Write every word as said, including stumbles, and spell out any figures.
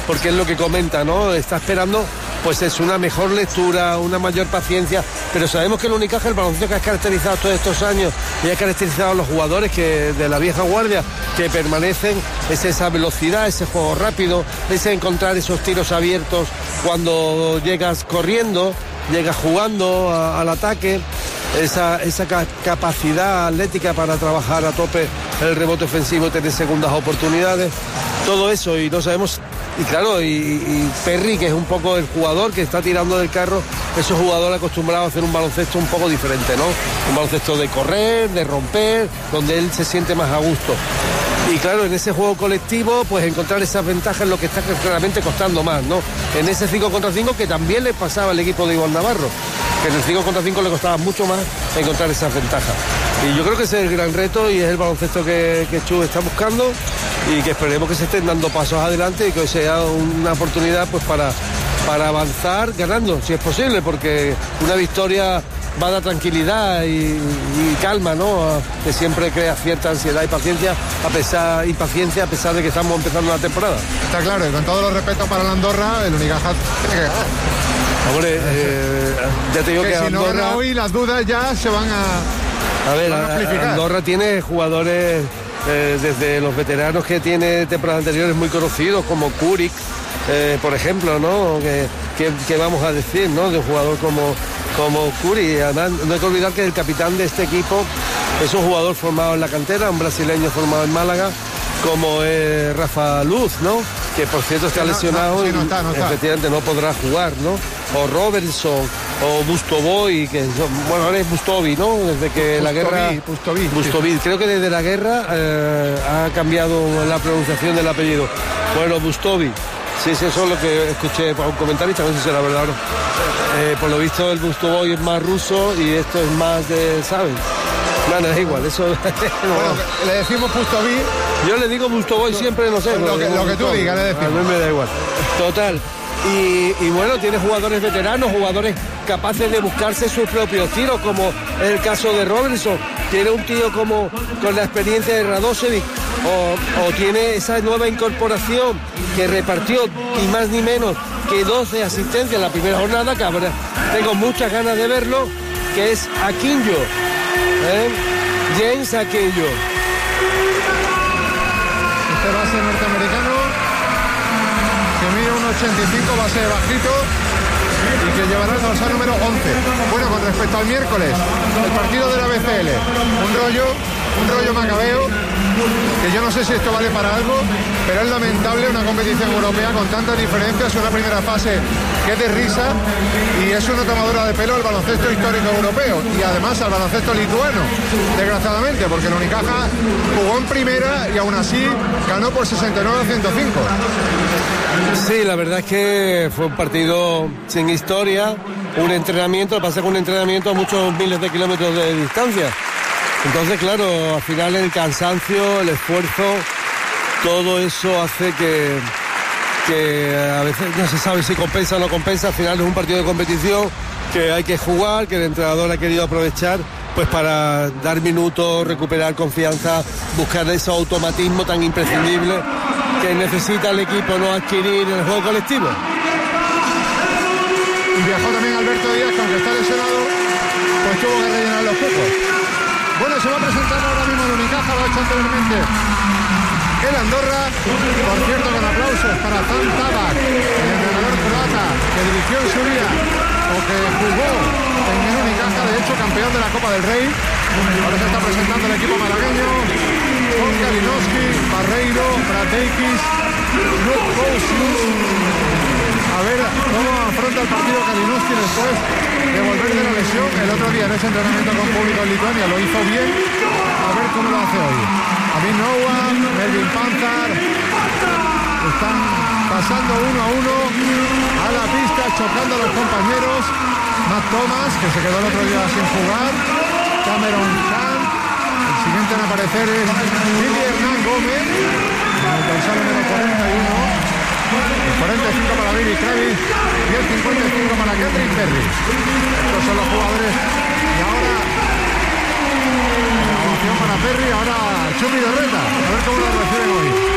porque es lo que comenta, ¿no? Está esperando, pues es una mejor lectura, una mayor paciencia, pero sabemos que el Unicaja, el baloncesto que ha caracterizado todos estos años y ha caracterizado a los jugadores que de la vieja guardia que permanecen, es esa velocidad, ese juego rápido, ese encontrar esos tiros abiertos cuando llegas corriendo, llegas jugando a, al ataque, esa, esa ca- capacidad atlética para trabajar a tope el rebote ofensivo, tener segundas oportunidades, todo eso, y no sabemos. Y claro, y, y Perry, que es un poco el jugador que está tirando del carro, es un jugador acostumbrado a hacer un baloncesto un poco diferente, ¿no? Un baloncesto de correr, de romper, donde él se siente más a gusto. Y claro, en ese juego colectivo, pues encontrar esas ventajas es lo que está claramente costando más, ¿no? En ese cinco contra cinco que también le pasaba al equipo de Iván Navarro, que en el cinco contra cinco le costaba mucho más encontrar esas ventajas. Y yo creo que ese es el gran reto y es el baloncesto que, que Chu está buscando, y que esperemos que se estén dando pasos adelante y que sea una oportunidad pues para, para avanzar ganando, si es posible, porque una victoria va a dar tranquilidad y, y calma, ¿no? Que siempre crea cierta ansiedad y paciencia, a pesar, impaciencia a pesar de que estamos empezando la temporada. Está claro, y con todo los respetos para el Andorra, el Unicaja tiene que ganar. Hombre, eh, ya te digo que, que si Andorra... no gana hoy, las dudas ya se van a... A ver, van a amplificar. Andorra tiene jugadores... Eh, desde los veteranos que tiene temporadas anteriores muy conocidos, como Kuric, eh, por ejemplo, ¿no? Que, que, que vamos a decir, ¿no? De un jugador como, como Kuric. Además, no hay que olvidar que el capitán de este equipo es un jugador formado en la cantera, un brasileño formado en Málaga, como es Rafa Luz, ¿no? Que por cierto está no, lesionado no, sí, no está, no y está. efectivamente no podrá jugar, ¿no? O Robertson, o Bustoboy, que son, bueno, ahora es Bustovi, ¿no? Desde que Bustovi, la guerra... Bustovi, Bustovi. sí. Creo que desde la guerra eh, ha cambiado la pronunciación del apellido. Bueno, Bustovi. Sí, sí, eso es lo que escuché por un comentarista, no sé si será verdad o no. Eh, por lo visto el Bustoboy es más ruso y esto es más de, ¿sabes? Bueno, es igual, eso... no. Bueno, le decimos Bustovi. Yo le digo Bustoboy siempre, no sé. Lo que, lo que tú digas, le decimos. A mí me da igual. Total. Y, y bueno, tiene jugadores veteranos, jugadores capaces de buscarse sus propios tiros, como es el caso de Robertson. Tiene un tío como con la experiencia de Radosevic, o, o tiene esa nueva incorporación que repartió ni más ni menos que doce asistencias en la primera jornada, que ahora tengo muchas ganas de verlo, que es Akinjo, ¿eh? James Akinjo. Este base norteamericano que mide un ochenta y cinco, base bajito, y que llevará el dorsal número once. Bueno, con respecto al miércoles, el partido de la B C L, un rollo, un rollo macabeo, que yo no sé si esto vale para algo, pero es lamentable una competición europea con tantas diferencias, una primera fase que es de risa, y es una tomadura de pelo al baloncesto histórico europeo, y además al baloncesto lituano, desgraciadamente, porque el Unicaja jugó en primera y aún así ganó por sesenta y nueve a ciento cinco. Sí, la verdad es que fue un partido sin historia, un entrenamiento, pasa con un entrenamiento a muchos miles de kilómetros de distancia. Entonces, claro, al final el cansancio, el esfuerzo, todo eso hace que, que a veces no se sabe si compensa o no compensa. Al final es un partido de competición que hay que jugar, que el entrenador ha querido aprovechar pues para dar minutos, recuperar confianza, buscar ese automatismo tan imprescindible que necesita el equipo no adquirir en el juego colectivo. Y viajó también Alberto Díaz, que aunque está lesionado, pues tuvo que rellenar los cupos. Bueno, se va a presentar ahora mismo el Unicaja, lo ha hecho anteriormente el Andorra, por cierto con aplausos para Zan Tabak, el entrenador croata que dirigió en su día o que jugó en el Unicaja, de hecho campeón de la Copa del Rey. Ahora se está presentando el equipo malagueño con Kalinowski, Barreiro, Brateikis, Luke Cousins. A ver cómo afronta el partido Kalinowski después de volver de la lesión. El otro día en ese entrenamiento con público en Lituania lo hizo bien. A ver cómo lo hace hoy. Amin Noah, Melvin Panzar están pasando uno a uno a la pista, chocando a los compañeros. Matt Thomas, que se quedó el otro día sin jugar. Cameron Khan. El siguiente en aparecer es Billy Hernán Gómez, en el dorsal número cuarenta y uno. El cuarenta y cinco para Billy Kravis y el cincuenta y cinco para Kendrick Perry. Estos son los jugadores. Y ahora la ovación para Perry, ahora Chupi de Reta. A ver cómo lo reciben hoy.